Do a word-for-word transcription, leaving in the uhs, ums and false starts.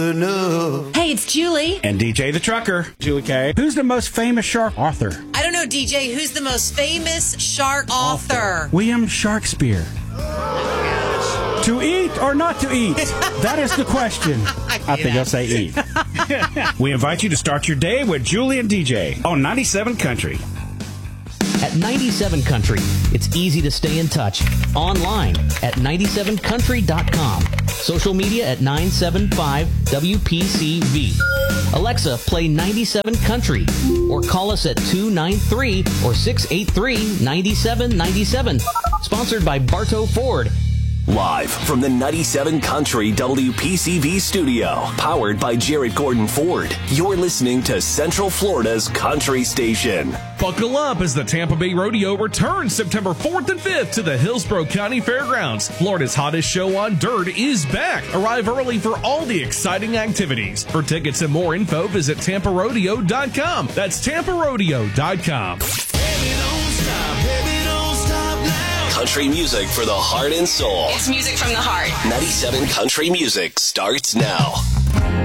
Hey, it's Julie. And D J the Trucker. Julie K. Who's the most famous shark author? I don't know, D J. Who's the most famous shark author? William Shakespeare. To eat or not to eat? That is the question. I think I'll say eat. We invite you to start your day with Julie and D J on ninety-seven Country. At ninety-seven Country, it's easy to stay in touch. Online at ninety-seven country dot com. Social media at nine seven five W P C V. Alexa, play ninety-seven Country. Or call us at two nine three or six eight three nine seven nine seven. Sponsored by Bartow Ford. Live from the ninety-seven Country W P C V studio, powered by Jared Gordon Ford, you're listening to Central Florida's country station. Buckle up as the Tampa Bay Rodeo returns September fourth and fifth to the Hillsborough County Fairgrounds. Florida's hottest show on dirt is back. Arrive early for all the exciting activities. For tickets and more info, visit tampa rodeo dot com. That's tampa rodeo dot com. Country music for the heart and soul. It's music from the heart. ninety-seven Country Music starts now.